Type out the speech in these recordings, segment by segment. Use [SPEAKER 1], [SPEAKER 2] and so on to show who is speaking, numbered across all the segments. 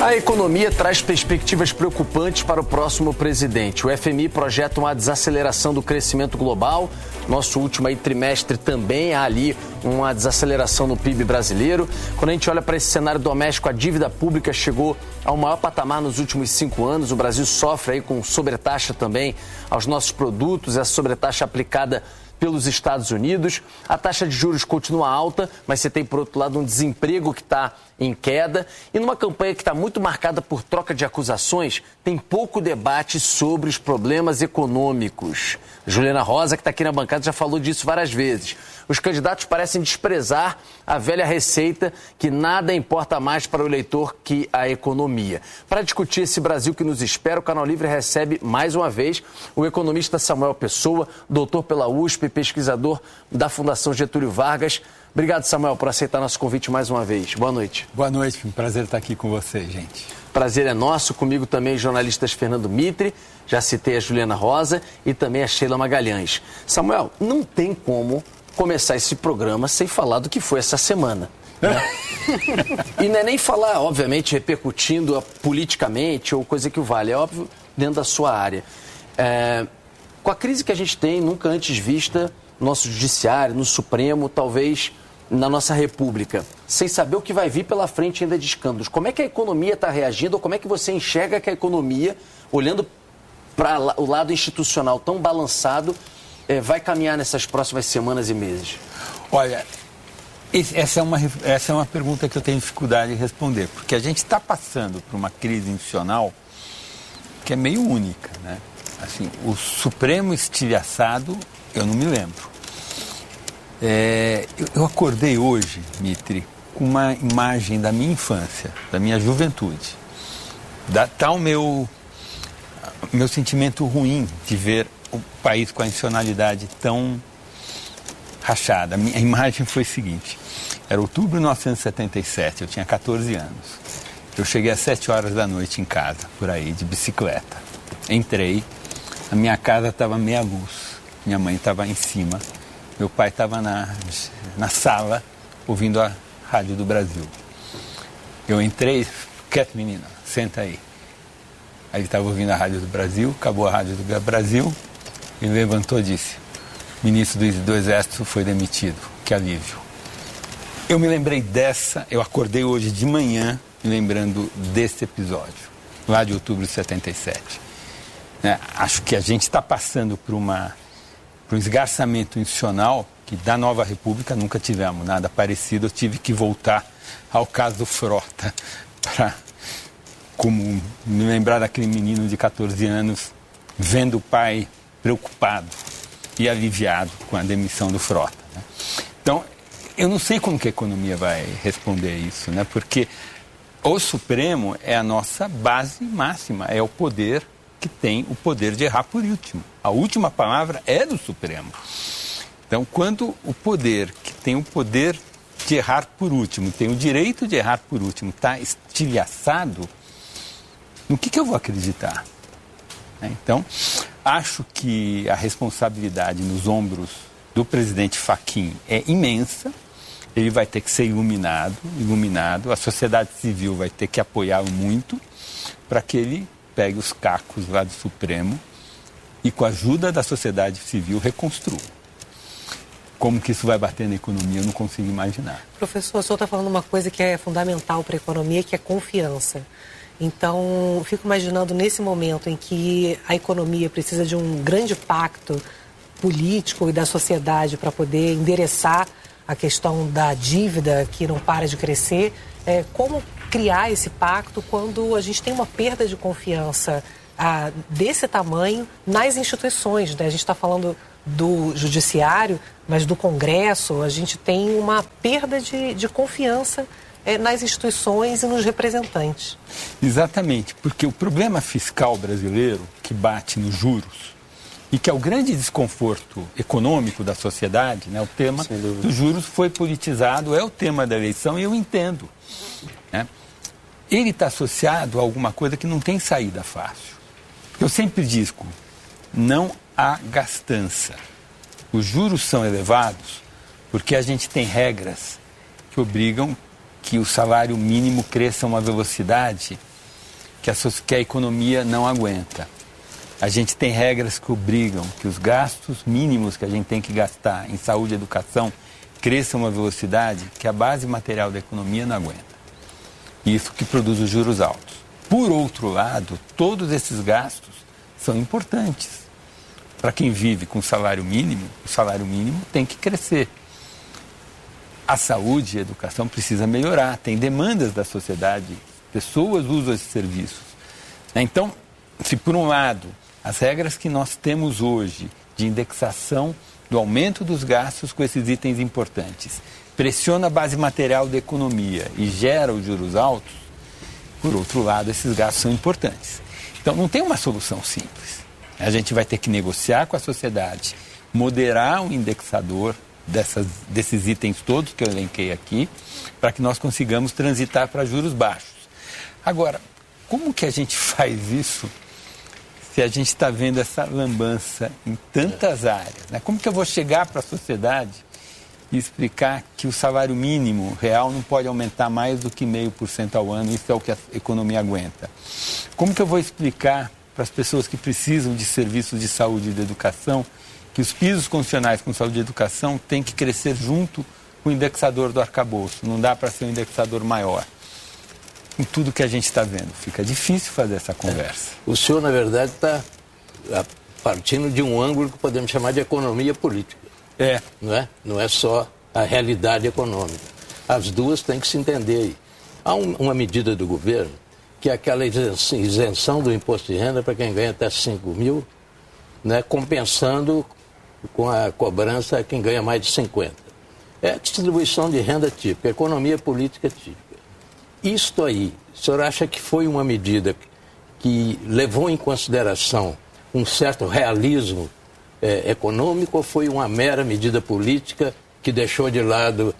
[SPEAKER 1] A economia traz perspectivas preocupantes para o próximo presidente. O FMI projeta uma desaceleração do crescimento global. Nosso último trimestre também há ali uma desaceleração no PIB brasileiro. Quando a gente olha para esse cenário doméstico, a dívida pública chegou ao maior patamar nos últimos 5 anos. O Brasil sofre aí com sobretaxa também aos nossos produtos, essa sobretaxa aplicada pelos Estados Unidos. A taxa de juros continua alta, mas você tem, por outro lado, um desemprego que está em queda. E numa campanha que está muito marcada por troca de acusações, tem pouco debate sobre os problemas econômicos. Juliana Rosa, que está aqui na bancada, já falou disso várias vezes. Os candidatos parecem desprezar a velha receita que nada importa mais para o eleitor que a economia. Para discutir esse Brasil que nos espera, o Canal Livre recebe mais uma vez o economista Samuel Pessoa, doutor pela USP, pesquisador da Fundação Getúlio Vargas. Obrigado, Samuel, por aceitar nosso convite mais uma vez. Boa noite.
[SPEAKER 2] Boa noite, um prazer estar aqui com você, gente.
[SPEAKER 1] Prazer é nosso, comigo também jornalistas Fernando Mitre, já citei a Juliana Rosa e também a Sheila Magalhães. Samuel, não tem como começar esse programa sem falar do que foi essa semana, né? E não é nem falar, obviamente, repercutindo politicamente ou coisa que o vale, é óbvio, dentro da sua área. Com a crise que a gente tem, nunca antes vista, no nosso judiciário, no Supremo, talvez na nossa República, sem saber o que vai vir pela frente ainda de escândalos. Como é que a economia está reagindo, ou como é que você enxerga que a economia, olhando para o lado institucional tão balançado, vai caminhar nessas próximas semanas e meses?
[SPEAKER 2] Olha, essa é uma pergunta que eu tenho dificuldade de responder, porque a gente está passando por uma crise institucional que é meio única, né? Assim, o Supremo estilhaçado, eu não me lembro. Eu acordei hoje, Mitre, com uma imagem da minha infância, da minha juventude. Tá o meu sentimento ruim de ver o país com a institucionalidade tão rachada. A minha imagem foi a seguinte: era outubro de 1977, eu tinha 14 anos. Eu cheguei às 7 horas da noite em casa, por aí, de bicicleta. Entrei, a minha casa estava meia luz, minha mãe estava em cima, meu pai estava na sala, ouvindo a Rádio do Brasil. Eu entrei, quieto menina, senta aí. Aí ele estava ouvindo a Rádio do Brasil, acabou a Rádio do Brasil, ele levantou e disse: ministro do Exército foi demitido, que alívio. Eu me lembrei eu acordei hoje de manhã me lembrando desse episódio, lá de outubro de 77. Acho que a gente está passando por um esgarçamento institucional que da Nova República nunca tivemos nada parecido. Eu tive que voltar ao caso Frota para como me lembrar daquele menino de 14 anos vendo o pai preocupado e aliviado com a demissão do Frota, né? Então, eu não sei como que a economia vai responder isso, né? Porque o Supremo é a nossa base máxima, é o poder que tem o poder de errar por último. A última palavra é do Supremo. Então, quando o poder que tem o poder de errar por último, tem o direito de errar por último, está estilhaçado, no que eu vou acreditar? Então, acho que a responsabilidade nos ombros do presidente Fachin é imensa. Ele vai ter que ser iluminado, a sociedade civil vai ter que apoiá-lo muito para que ele pegue os cacos lá do Supremo e, com a ajuda da sociedade civil, reconstrua. Como que isso vai bater na economia, eu não consigo imaginar.
[SPEAKER 3] Professor, o senhor está falando uma coisa que é fundamental para a economia, que é confiança. Então, fico imaginando nesse momento em que a economia precisa de um grande pacto político e da sociedade para poder endereçar a questão da dívida que não para de crescer, como criar esse pacto quando a gente tem uma perda de confiança desse tamanho nas instituições, né? A gente está falando do judiciário, mas do Congresso, a gente tem uma perda de confiança nas instituições e nos representantes.
[SPEAKER 2] Exatamente, porque o problema fiscal brasileiro que bate nos juros e que é o grande desconforto econômico da sociedade, né? O tema dos juros foi politizado, é o tema da eleição e eu entendo, né? Ele está associado a alguma coisa que não tem saída fácil. Eu sempre digo, não há gastança. Os juros são elevados porque a gente tem regras que obrigam que o salário mínimo cresça a uma velocidade que a economia não aguenta. A gente tem regras que obrigam que os gastos mínimos que a gente tem que gastar em saúde e educação cresçam a uma velocidade que a base material da economia não aguenta. Isso que produz os juros altos. Por outro lado, todos esses gastos são importantes. Para quem vive com salário mínimo, o salário mínimo tem que crescer. A saúde e a educação precisam melhorar, tem demandas da sociedade, pessoas usam esses serviços. Então, se por um lado, as regras que nós temos hoje de indexação do aumento dos gastos com esses itens importantes pressiona a base material da economia e gera os juros altos, por outro lado, esses gastos são importantes. Então, não tem uma solução simples. A gente vai ter que negociar com a sociedade, moderar o indexador desses itens todos que eu elenquei aqui, para que nós consigamos transitar para juros baixos. Agora, como que a gente faz isso se a gente está vendo essa lambança em tantas áreas, né? Como que eu vou chegar para a sociedade e explicar que o salário mínimo real não pode aumentar mais do que 0,5% ao ano, isso é o que a economia aguenta? Como que eu vou explicar para as pessoas que precisam de serviços de saúde e de educação que os pisos constitucionais com saúde e educação têm que crescer junto com o indexador do arcabouço, não dá para ser um indexador maior? Com tudo que a gente está vendo, fica difícil fazer essa conversa.
[SPEAKER 4] O senhor, na verdade, está partindo de um ângulo que podemos chamar de economia política. Não é só a realidade econômica. As duas têm que se entender aí. Há uma medida do governo que é aquela isenção do imposto de renda para quem ganha até 5 mil, né, compensando com a cobrança a quem ganha mais de 50. É a distribuição de renda típica, economia política típica. Isto aí, o senhor acha que foi uma medida que levou em consideração um certo realismo econômico ou foi uma mera medida política que deixou de lado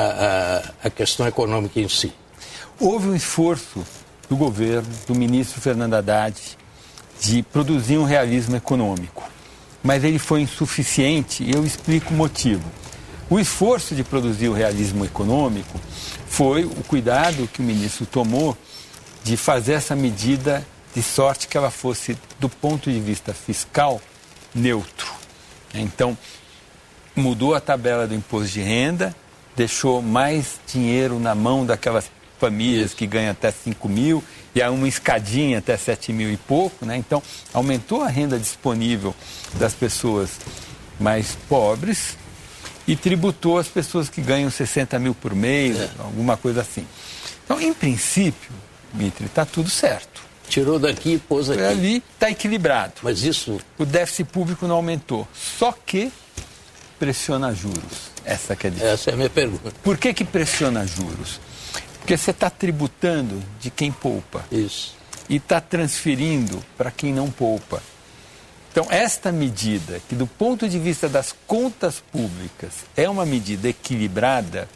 [SPEAKER 4] a questão econômica em si?
[SPEAKER 2] Houve um esforço do governo, do ministro Fernando Haddad, de produzir um realismo econômico, mas ele foi insuficiente e eu explico o motivo. O esforço de produzir o realismo econômico foi o cuidado que o ministro tomou de fazer essa medida de sorte que ela fosse, do ponto de vista fiscal, neutro. Então, mudou a tabela do imposto de renda, deixou mais dinheiro na mão daquelas famílias que ganham até 5 mil e há uma escadinha até 7 mil e pouco, né? Então, aumentou a renda disponível das pessoas mais pobres e tributou as pessoas que ganham 60 mil por mês, alguma coisa assim. Então, em princípio, Dmitry, está tudo certo.
[SPEAKER 4] Tirou daqui e pôs aqui.
[SPEAKER 2] Ali está equilibrado.
[SPEAKER 4] Mas isso...
[SPEAKER 2] O déficit público não aumentou, só que pressiona juros. Essa que é a diferença.
[SPEAKER 4] Essa é a minha pergunta.
[SPEAKER 2] Por que pressiona juros? Porque você está tributando de quem poupa.
[SPEAKER 4] Isso.
[SPEAKER 2] E está transferindo para quem não poupa. Então, esta medida, que do ponto de vista das contas públicas é uma medida equilibrada,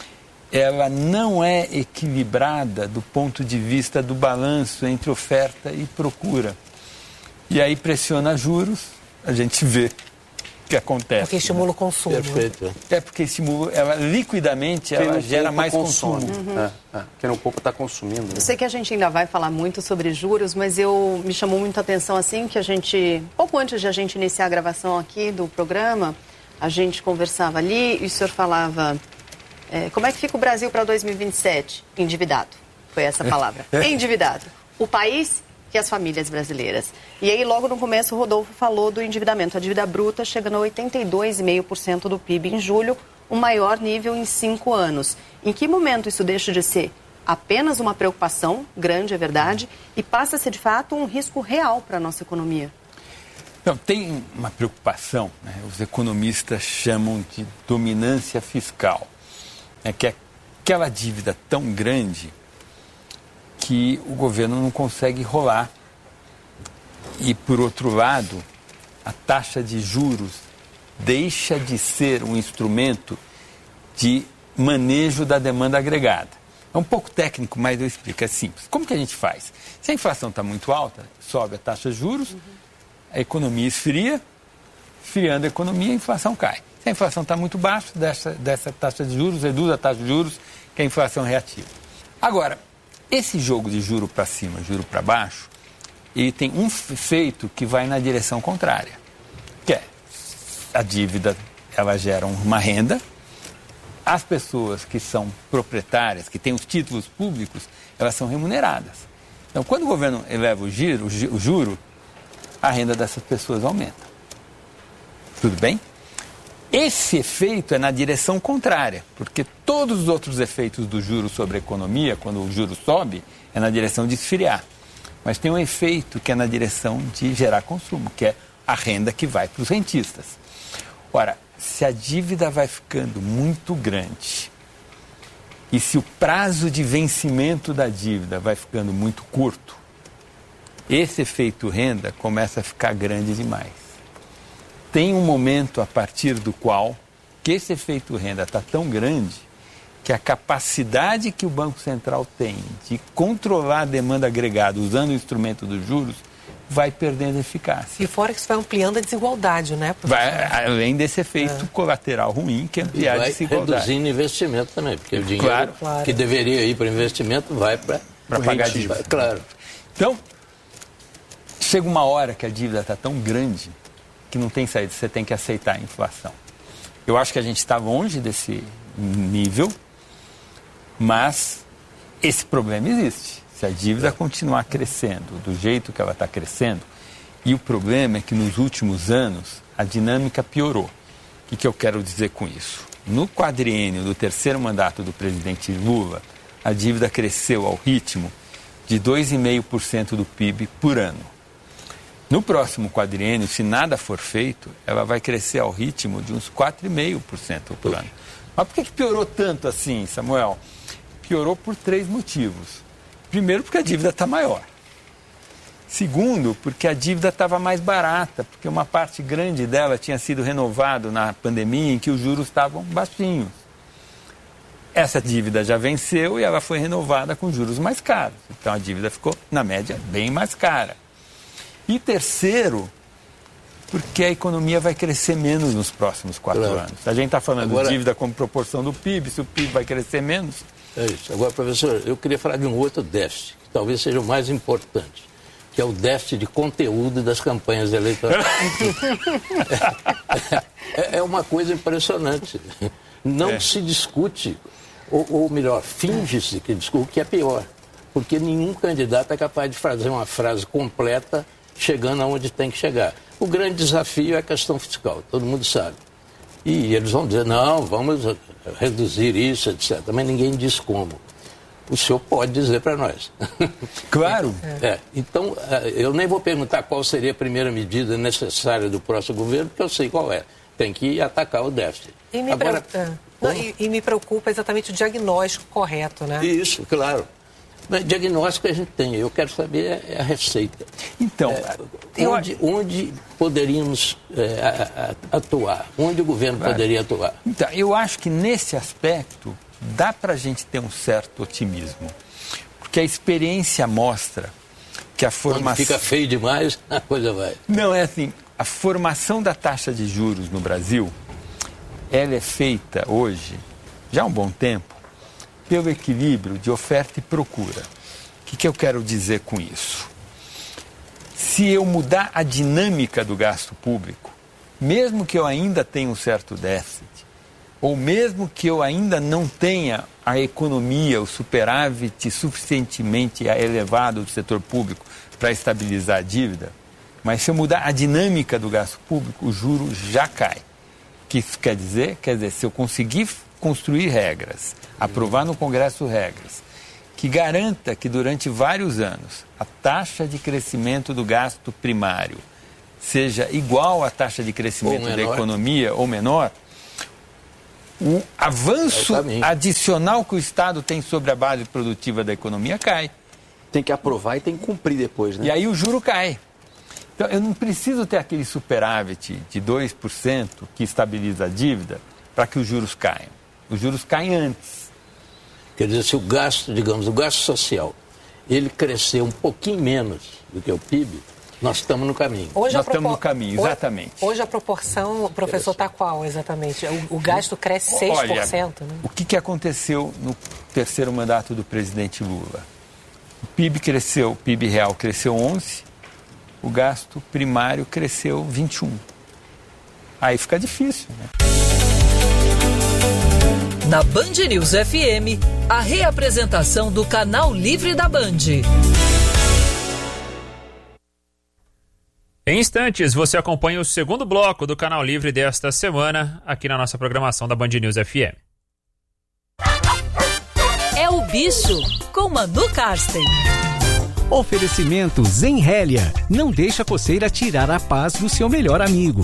[SPEAKER 2] ela não é equilibrada do ponto de vista do balanço entre oferta e procura. E aí pressiona juros, a gente vê o que acontece.
[SPEAKER 3] Porque estimula o consumo.
[SPEAKER 4] Perfeito.
[SPEAKER 2] É porque estimula, ela liquidamente ela gera mais consumo.
[SPEAKER 1] Quem não poupa está consumindo.
[SPEAKER 5] Eu sei que a gente ainda vai falar muito sobre juros, mas me chamou muito a atenção assim que a gente, pouco antes de a gente iniciar a gravação aqui do programa, a gente conversava ali e o senhor falava, como é que fica o Brasil para 2027? Endividado, foi essa a palavra. Endividado. O país e as famílias brasileiras. E aí, logo no começo, o Rodolfo falou do endividamento. A dívida bruta chegando a 82,5% do PIB em julho, o maior nível em 5 anos. Em que momento isso deixa de ser apenas uma preocupação, grande é verdade, e passa a ser, de fato, um risco real para a nossa economia?
[SPEAKER 2] Não, tem uma preocupação, né? Os economistas chamam de dominância fiscal, que é aquela dívida tão grande que o governo não consegue rolar. E, por outro lado, a taxa de juros deixa de ser um instrumento de manejo da demanda agregada. É um pouco técnico, mas eu explico, é simples. Como que a gente faz? Se a inflação está muito alta, sobe a taxa de juros, a economia esfria, esfriando a economia, a inflação cai. Se a inflação está muito baixa, dessa taxa de juros, reduz a taxa de juros, que é a inflação reativa. Agora, esse jogo de juro para cima, juro para baixo, ele tem um efeito que vai na direção contrária, que é a dívida, ela gera uma renda, as pessoas que são proprietárias, que têm os títulos públicos, elas são remuneradas. Então, quando o governo eleva o juro, a renda dessas pessoas aumenta. Tudo bem? Esse efeito é na direção contrária, porque todos os outros efeitos do juro sobre a economia, quando o juro sobe, é na direção de esfriar. Mas tem um efeito que é na direção de gerar consumo, que é a renda que vai para os rentistas. Ora, se a dívida vai ficando muito grande e se o prazo de vencimento da dívida vai ficando muito curto, esse efeito renda começa a ficar grande demais. Tem um momento a partir do qual que esse efeito renda está tão grande que a capacidade que o Banco Central tem de controlar a demanda agregada usando o instrumento dos juros vai perdendo eficácia.
[SPEAKER 3] E fora que isso vai ampliando a desigualdade, né, professor?
[SPEAKER 2] Vai, além desse efeito colateral ruim, que é ampliar a desigualdade.
[SPEAKER 4] Vai reduzindo investimento também, porque o dinheiro que deveria ir para investimento vai para
[SPEAKER 2] pagar dívida.
[SPEAKER 4] Claro.
[SPEAKER 2] Então, chega uma hora que a dívida está tão grande que não tem saída, você tem que aceitar a inflação. Eu acho que a gente está longe desse nível, mas esse problema existe. Se a dívida continuar crescendo do jeito que ela está crescendo, e o problema é que nos últimos anos a dinâmica piorou. O que eu quero dizer com isso? No quadriênio do terceiro mandato do presidente Lula, a dívida cresceu ao ritmo de 2,5% do PIB por ano. No próximo quadriênio, se nada for feito, ela vai crescer ao ritmo de uns 4,5% por ano. Mas por que piorou tanto assim, Samuel? Piorou por 3 motivos. Primeiro, porque a dívida está maior. Segundo, porque a dívida estava mais barata, porque uma parte grande dela tinha sido renovada na pandemia em que os juros estavam baixinhos. Essa dívida já venceu e ela foi renovada com juros mais caros. Então a dívida ficou, na média, bem mais cara. E terceiro, porque a economia vai crescer menos nos próximos 4 anos. A gente está falando de dívida como proporção do PIB, se o PIB vai crescer menos.
[SPEAKER 4] É isso. Agora, professor, eu queria falar de um outro déficit, que talvez seja o mais importante, que é o déficit de conteúdo das campanhas eleitorais. É uma coisa impressionante. Não se discute, ou melhor, finge-se que discute, o que é pior. Porque nenhum candidato é capaz de fazer uma frase completa chegando aonde tem que chegar. O grande desafio é a questão fiscal, todo mundo sabe. E eles vão dizer, não, vamos reduzir isso, etc. Mas ninguém diz como. O senhor pode dizer para nós.
[SPEAKER 2] Claro.
[SPEAKER 4] Então, eu nem vou perguntar qual seria a primeira medida necessária do próximo governo, porque eu sei qual é. Tem que atacar o déficit.
[SPEAKER 3] E me preocupa exatamente o diagnóstico correto, né?
[SPEAKER 4] Isso, claro. Mas diagnóstico a gente tem, eu quero saber a receita.
[SPEAKER 2] Então,
[SPEAKER 4] onde poderíamos atuar? Onde o governo poderia atuar?
[SPEAKER 2] Então, eu acho que nesse aspecto dá para a gente ter um certo otimismo. Porque a experiência mostra que a formação...
[SPEAKER 4] Quando fica feio demais, a coisa vai.
[SPEAKER 2] Não, é assim, a formação da taxa de juros no Brasil, ela é feita hoje, já há um bom tempo, pelo equilíbrio de oferta e procura. O que eu quero dizer com isso? Se eu mudar a dinâmica do gasto público, mesmo que eu ainda tenha um certo déficit, ou mesmo que eu ainda não tenha a economia, o superávit suficientemente elevado do setor público para estabilizar a dívida, mas se eu mudar a dinâmica do gasto público, o juro já cai. O que isso quer dizer? Quer dizer, se eu conseguir construir regras, aprovar no Congresso regras, que garanta que durante vários anos a taxa de crescimento do gasto primário seja igual à taxa de crescimento da economia ou menor, o avanço adicional que o Estado tem sobre a base produtiva da economia cai.
[SPEAKER 1] Tem que aprovar e tem que cumprir depois, né?
[SPEAKER 2] E aí o juro cai. Então, eu não preciso ter aquele superávit de 2% que estabiliza a dívida para que os juros caiam. Os juros caem antes.
[SPEAKER 4] Quer dizer, se o gasto, digamos, o gasto social, ele crescer um pouquinho menos do que o PIB, nós estamos no caminho.
[SPEAKER 2] Nós estamos no caminho, exatamente.
[SPEAKER 3] Hoje a proporção, professor, está qual exatamente? O gasto cresce 6%,
[SPEAKER 2] Olha,
[SPEAKER 3] né?
[SPEAKER 2] O que aconteceu no terceiro mandato do presidente Lula? PIB real cresceu 11%, o gasto primário cresceu 21%. Aí fica difícil, né?
[SPEAKER 6] Na Band News FM, a reapresentação do Canal Livre da Band.
[SPEAKER 7] Em instantes, você acompanha o segundo bloco do Canal Livre desta semana, aqui na nossa programação da Band News FM.
[SPEAKER 6] É o Bicho, com Manu Karsten.
[SPEAKER 8] Oferecimento Zenhélia. Não deixa a coceira tirar a paz do seu melhor amigo.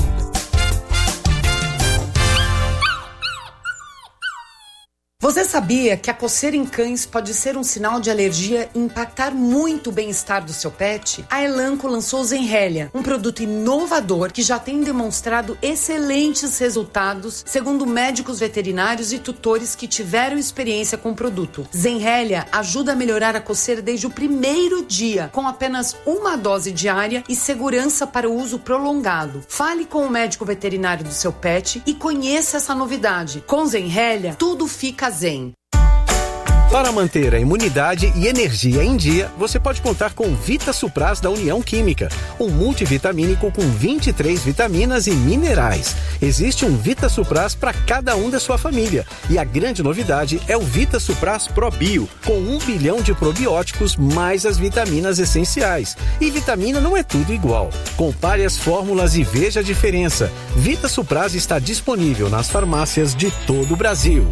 [SPEAKER 9] Você sabia que a coceira em cães pode ser um sinal de alergia e impactar muito o bem-estar do seu pet? A Elanco lançou o Zenhélia, um produto inovador que já tem demonstrado excelentes resultados, segundo médicos veterinários e tutores que tiveram experiência com o produto. Zenhélia ajuda a melhorar a coceira desde o primeiro dia, com apenas uma dose diária e segurança para o uso prolongado. Fale com o médico veterinário do seu pet e conheça essa novidade. Com Zenhélia, tudo fica zen.
[SPEAKER 8] Para manter a imunidade e energia em dia, você pode contar com Vita Supras da União Química, um multivitamínico com 23 vitaminas e minerais. Existe um Vita Supras para cada um da sua família. E a grande novidade é o Vita Supras Pro Bio, com 1 bilhão de probióticos mais as vitaminas essenciais. E vitamina não é tudo igual. Compare as fórmulas e veja a diferença. Vita Supras está disponível nas farmácias de todo o Brasil.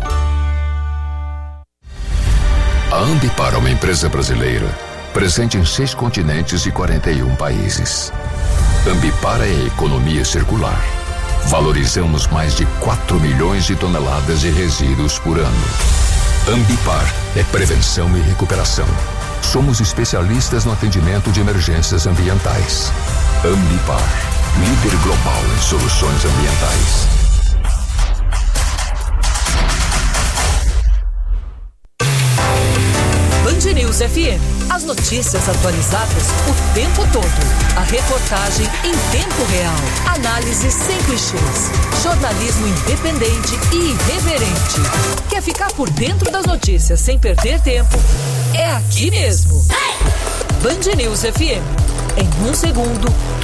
[SPEAKER 10] A Ambipar é uma empresa brasileira, presente em 6 continentes e 41 países. Ambipar é a economia circular. Valorizamos mais de 4 milhões de toneladas de resíduos por ano. Ambipar é prevenção e recuperação. Somos especialistas no atendimento de emergências ambientais. Ambipar, líder global em soluções ambientais.
[SPEAKER 6] Band News FM. As notícias atualizadas o tempo todo. A reportagem em tempo real. Análise sem clichês. Jornalismo independente e irreverente. Quer ficar por dentro das notícias sem perder tempo? É aqui mesmo. Band News FM. Em 1 segundo,